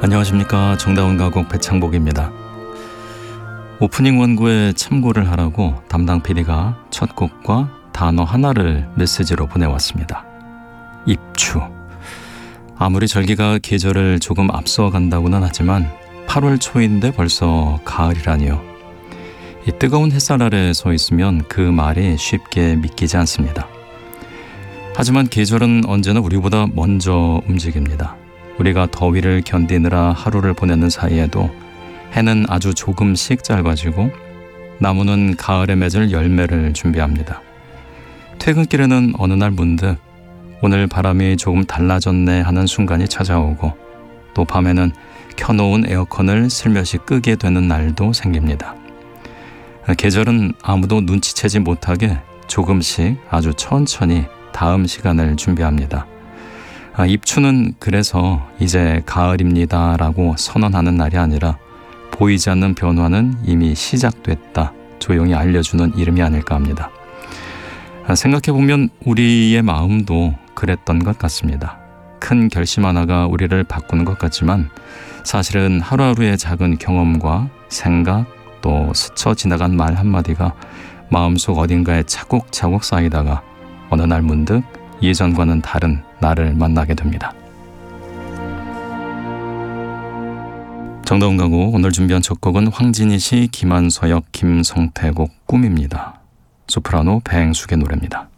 안녕하십니까. 정다운 가곡 배창복입니다. 오프닝 원고에 참고를 하라고 담당 PD가 첫 곡과 단어 하나를 메시지로 보내왔습니다. 입추. 아무리 절기가 계절을 조금 앞서 간다고는 하지만 8월 초인데 벌써 가을이라니요. 이 뜨거운 햇살 아래 서 있으면 그 말이 쉽게 믿기지 않습니다. 하지만 계절은 언제나 우리보다 먼저 움직입니다. 우리가 더위를 견디느라 하루를 보내는 사이에도 해는 아주 조금씩 짧아지고 나무는 가을에 맺을 열매를 준비합니다. 퇴근길에는 어느 날 문득 오늘 바람이 조금 달라졌네 하는 순간이 찾아오고 또 밤에는 켜놓은 에어컨을 슬며시 끄게 되는 날도 생깁니다. 계절은 아무도 눈치채지 못하게 조금씩 아주 천천히 다음 시간을 준비합니다. 입추는 그래서 이제 가을입니다 라고 선언하는 날이 아니라 보이지 않는 변화는 이미 시작됐다 조용히 알려주는 이름이 아닐까 합니다. 생각해보면 우리의 마음도 그랬던 것 같습니다. 큰 결심 하나가 우리를 바꾸는 것 같지만 사실은 하루하루의 작은 경험과 생각 또 스쳐 지나간 말 한마디가 마음속 어딘가에 차곡차곡 쌓이다가 어느 날 문득 예전과는 다른 나를 만나게 됩니다. 정다운 가곡 오늘 준비한 첫 곡은 황진희 씨, 김한서역, 김성태 곡 꿈입니다. 소프라노 배행숙의 노래입니다.